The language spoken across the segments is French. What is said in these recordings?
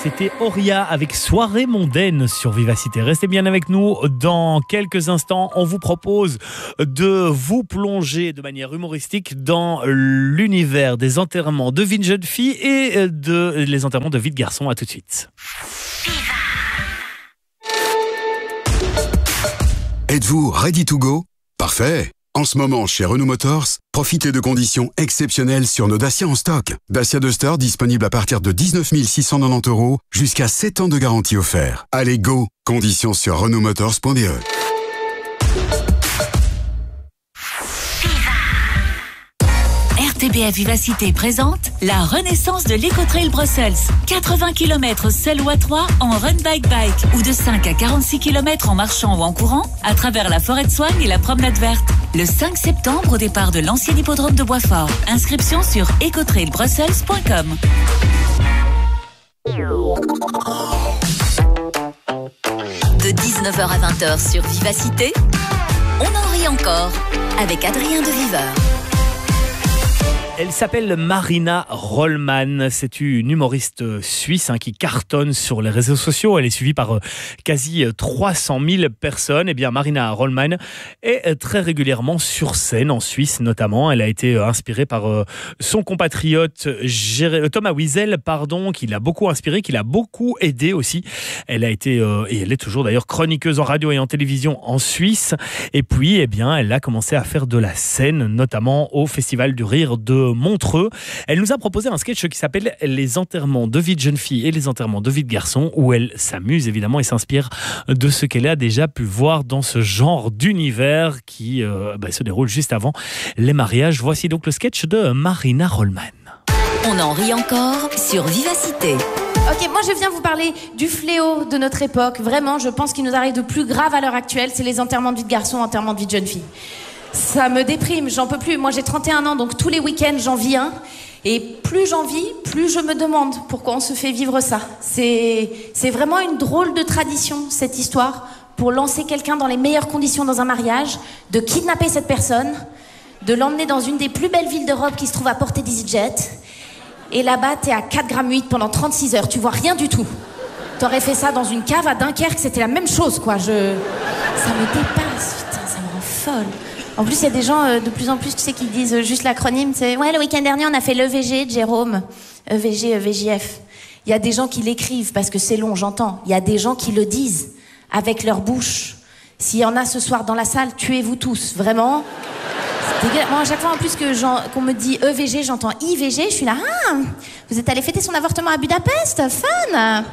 C'était Auria avec Soirée mondaine sur Vivacité. Restez bien avec nous. Dans quelques instants, on vous propose de vous plonger de manière humoristique dans l'univers des enterrements de vie de jeune fille et les enterrements de vie de garçon. À tout de suite. Êtes-vous ready to go? Parfait! En ce moment, chez Renault Motors, profitez de conditions exceptionnelles sur nos Dacia en stock. Dacia Duster disponible à partir de 19 690 €, jusqu'à 7 ans de garantie offert. Allez, go! Conditions sur renaultmotors.be. RTBF Vivacité présente la renaissance de l'Ecotrail Brussels. 80 km seul ou à 3 en run-bike ou de 5 à 46 km en marchant ou en courant à travers la forêt de Soignes et la promenade verte. Le 5 septembre au départ de l'ancien hippodrome de Boisfort. Inscription sur ecotrailbrussels.com. De 19h à 20h sur Vivacité, on en rit encore avec Adrien de Viveur. Elle s'appelle Marina Rollman. C'est une humoriste suisse qui cartonne sur les réseaux sociaux. Elle est suivie par quasi 300 000 personnes. Eh bien, Marina Rollman est très régulièrement sur scène en Suisse, notamment. Elle a été inspirée par son compatriote Thomas Wiesel, qui l'a beaucoup inspiré, qui l'a beaucoup aidé aussi. Elle a été, et elle est toujours d'ailleurs, chroniqueuse en radio et en télévision en Suisse. Et puis, eh bien, elle a commencé à faire de la scène, notamment au Festival du Rire de Montreux. Elle nous a proposé un sketch qui s'appelle Les enterrements de vie de jeune fille et les enterrements de vie de garçon, où elle s'amuse évidemment et s'inspire de ce qu'elle a déjà pu voir dans ce genre d'univers qui se déroule juste avant les mariages. Voici donc le sketch de Marina Rollman. On en rit encore sur Vivacité. Ok, moi je viens vous parler du fléau de notre époque. Vraiment, je pense qu'il nous arrive de plus grave à l'heure actuelle, c'est les enterrements de vie de garçon, enterrements de vie de jeune fille. Ça me déprime, j'en peux plus. Moi j'ai 31 ans, donc tous les week-ends j'en vis un. Et plus j'en vis, plus je me demande pourquoi on se fait vivre ça. C'est vraiment une drôle de tradition, cette histoire, pour lancer quelqu'un dans les meilleures conditions dans un mariage, de kidnapper cette personne, de l'emmener dans une des plus belles villes d'Europe qui se trouve à portée d'EasyJet. Et là-bas, t'es à 4,8 grammes pendant 36 heures, tu vois rien du tout. T'aurais fait ça dans une cave à Dunkerque, c'était la même chose, quoi. Ça me dépasse, putain, ça me rend folle. En plus, il y a des gens de plus en plus, tu sais, qui disent juste l'acronyme. C'est ouais, le week-end dernier, on a fait l'EVG de Jérôme. EVG, EVJF. Il y a des gens qui l'écrivent parce que c'est long, j'entends. Il y a des gens qui le disent avec leur bouche. S'il y en a ce soir dans la salle, tuez-vous tous. Vraiment. Moi, à chaque fois, en plus, qu'on me dit EVG, j'entends IVG. Je suis là, vous êtes allé fêter son avortement à Budapest? Fun!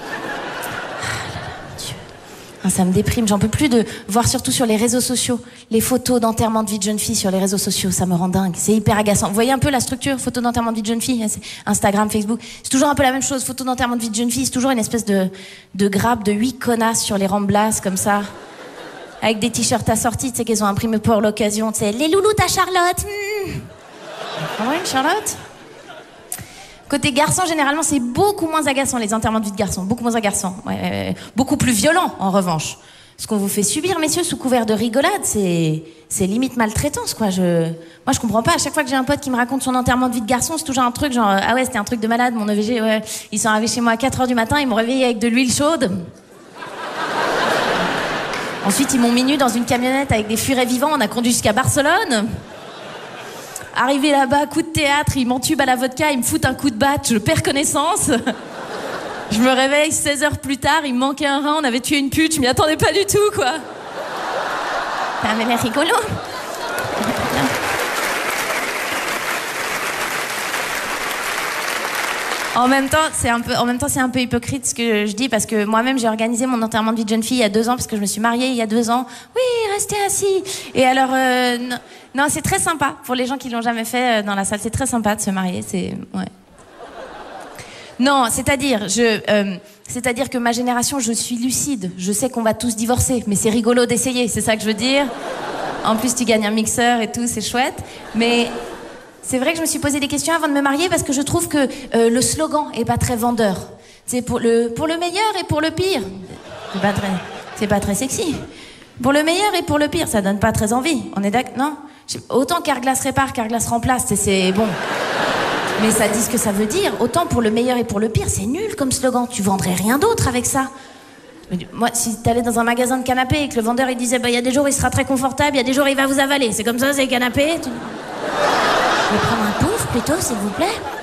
Ça me déprime, j'en peux plus de voir surtout sur les réseaux sociaux les photos d'enterrement de vie de jeune fille sur les réseaux sociaux, ça me rend dingue, c'est hyper agaçant. Vous voyez un peu la structure, photo d'enterrement de vie de jeune fille, Instagram, Facebook, c'est toujours un peu la même chose, photo d'enterrement de vie de jeune fille, c'est toujours une espèce de grappe de 8 connasses sur les ramblas comme ça, avec des t-shirts assortis, tu sais qu'elles ont imprimé pour l'occasion, tu sais, les loulous à Charlotte. Ah ouais, Charlotte? Côté garçon, généralement, c'est beaucoup moins agaçant, les enterrements de vie de garçon. Beaucoup moins agaçant. Ouais, beaucoup plus violent, en revanche. Ce qu'on vous fait subir, messieurs, sous couvert de rigolade, c'est limite maltraitance, quoi. Moi, je comprends pas. À chaque fois que j'ai un pote qui me raconte son enterrement de vie de garçon, c'est toujours un truc genre, ah ouais, c'était un truc de malade, mon EVG, ouais. Ils sont arrivés chez moi à 4h du matin, ils m'ont réveillé avec de l'huile chaude. Ensuite, ils m'ont mis nu dans une camionnette avec des furets vivants, on a conduit jusqu'à Barcelone. Arrivé là-bas, coup de théâtre, ils m'entubent à la vodka, ils me foutent un coup de batte, je perds connaissance. Je me réveille 16 heures plus tard, il me manquait un rein, on avait tué une pute, je m'y attendais pas du tout, quoi. Ça avait l'air rigolo. En même temps, c'est un peu hypocrite ce que je dis, parce que moi-même, j'ai organisé mon enterrement de vie de jeune fille il y a 2 ans, parce que je me suis mariée il y a 2 ans. Oui, restez assis. Et alors, non, c'est très sympa. Pour les gens qui l'ont jamais fait dans la salle, c'est très sympa de se marier. Ouais. Non, c'est-à-dire que ma génération, je suis lucide. Je sais qu'on va tous divorcer, mais c'est rigolo d'essayer, c'est ça que je veux dire. En plus, tu gagnes un mixeur et tout, c'est chouette. Mais c'est vrai que je me suis posé des questions avant de me marier, parce que je trouve que le slogan est pas très vendeur. C'est pour le meilleur et pour le pire. C'est pas très sexy. Pour le meilleur et pour le pire, ça donne pas très envie. On est d'accord? Non? Autant Carglass répare, Carglass remplace, c'est bon. Mais ça dit ce que ça veut dire. Autant pour le meilleur et pour le pire, c'est nul comme slogan. Tu vendrais rien d'autre avec ça. Moi, si t'allais dans un magasin de canapés et que le vendeur il disait bah, y a des jours il sera très confortable, il y a des jours il va vous avaler. C'est comme ça, c'est les canapés. Tu... Je vais prendre un pouf plutôt, s'il vous plaît.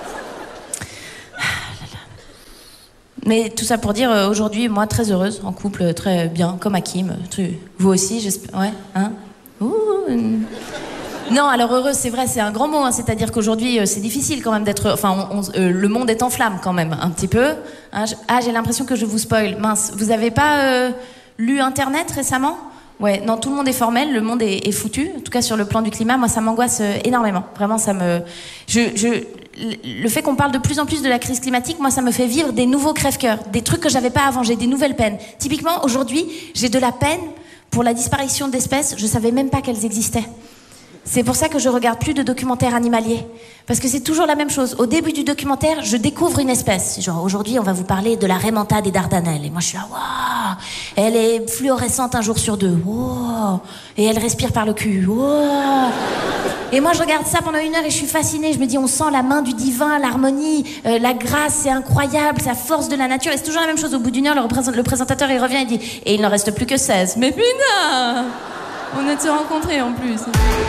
Mais tout ça pour dire, aujourd'hui, moi, très heureuse, en couple, très bien, comme Hakim. Vous aussi, j'espère. Ouais, hein. Non, alors heureuse, c'est vrai, c'est un grand mot. Hein, c'est-à-dire qu'aujourd'hui, c'est difficile quand même d'être... Enfin, le monde est en flammes quand même, un petit peu. Hein, j'ai l'impression que je vous spoil. Mince, vous avez pas lu Internet récemment ? Ouais, non, tout le monde est formel, le monde est foutu. En tout cas, sur le plan du climat, moi, ça m'angoisse énormément. Vraiment, ça me... Le fait qu'on parle de plus en plus de la crise climatique, moi, ça me fait vivre des nouveaux crève-cœurs, des trucs que j'avais pas avant, j'ai des nouvelles peines. Typiquement, aujourd'hui, j'ai de la peine pour la disparition d'espèces, je savais même pas qu'elles existaient. C'est pour ça que je regarde plus de documentaires animaliers. Parce que c'est toujours la même chose. Au début du documentaire, je découvre une espèce. Genre, aujourd'hui, on va vous parler de la raimanta des Dardanelles. Et moi, je suis là, waouh! Elle est fluorescente un jour sur deux. Wow! Et elle respire par le cul. Wow! Et moi, je regarde ça pendant 1 heure et je suis fascinée. Je me dis, on sent la main du divin, l'harmonie, la grâce, c'est incroyable, c'est la force de la nature. Et c'est toujours la même chose. Au bout d'1 heure, le présentateur, il revient et dit, et il n'en reste plus que 16. Mais putain! On est de se rencontrer en plus.